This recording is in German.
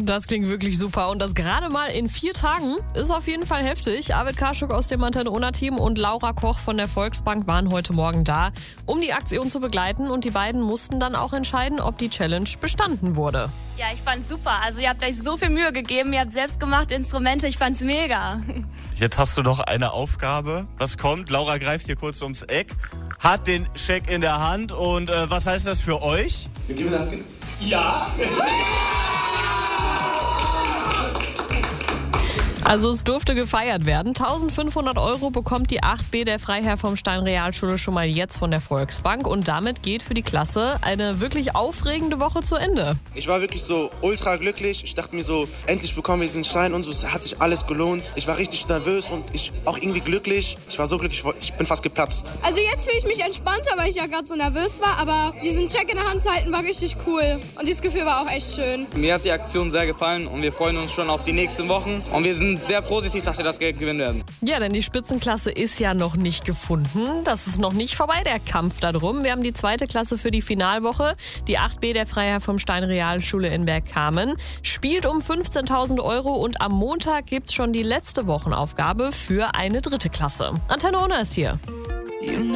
Das klingt wirklich super und das gerade mal in 4 Tagen ist auf jeden Fall heftig. Arvid Kaschuk aus dem Antenne Unna-Team und Laura Koch von der Volksbank waren heute Morgen da, um die Aktion zu begleiten und die beiden mussten dann auch entscheiden, ob die Challenge bestanden wurde. Ja, ich fand's super. Also ihr habt euch so viel Mühe gegeben, ihr habt selbstgemachte Instrumente, ich fand's mega. Jetzt hast du noch eine Aufgabe. Was kommt? Laura greift hier kurz ums Eck, hat den Scheck in der Hand und was heißt das für euch? Wir geben das Kind. Ja! Also es durfte gefeiert werden. 1.500 € bekommt die 8b der Freiherr vom Stein Realschule schon mal jetzt von der Volksbank. Und damit geht für die Klasse eine wirklich aufregende Woche zu Ende. Ich war wirklich so ultra glücklich. Ich dachte mir so, endlich bekommen wir diesen Stein und so. Es hat sich alles gelohnt. Ich war richtig nervös und ich auch irgendwie glücklich. Ich war so glücklich, ich bin fast geplatzt. Also jetzt fühle ich mich entspannter, weil ich ja gerade so nervös war. Aber diesen Check in der Hand zu halten war richtig cool. Und dieses Gefühl war auch echt schön. Mir hat die Aktion sehr gefallen und wir freuen uns schon auf die nächsten Wochen. Und wir sind sehr positiv, dass wir das Geld gewinnen werden. Ja, denn die Spitzenklasse ist ja noch nicht gefunden. Das ist noch nicht vorbei, der Kampf darum. Wir haben die 2. Klasse für die Finalwoche. Die 8b der Freiherr vom Stein Realschule in Bergkamen spielt um 15.000 € und am Montag gibt's schon die letzte Wochenaufgabe für eine 3. Klasse. Antenne Unna ist hier.